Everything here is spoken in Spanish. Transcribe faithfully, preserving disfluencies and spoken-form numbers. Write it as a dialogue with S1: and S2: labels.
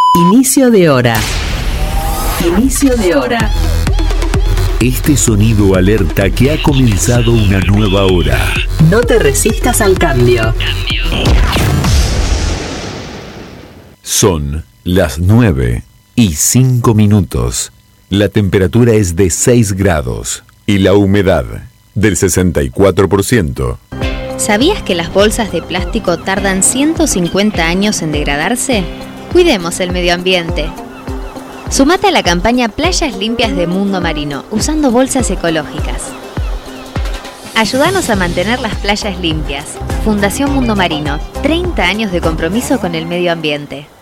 S1: Inicio de hora. Inicio de hora.
S2: Este sonido alerta que ha comenzado una nueva hora.
S1: No te resistas al cambio.
S2: Son las nueve y cinco minutos. La temperatura es de seis grados y la humedad del sesenta y cuatro por ciento.
S3: ¿Sabías que las bolsas de plástico tardan ciento cincuenta años en degradarse? Cuidemos el medio ambiente. Sumate a la campaña Playas Limpias de Mundo Marino, usando bolsas ecológicas. Ayúdanos a mantener las playas limpias. Fundación Mundo Marino, treinta años de compromiso con el medio ambiente.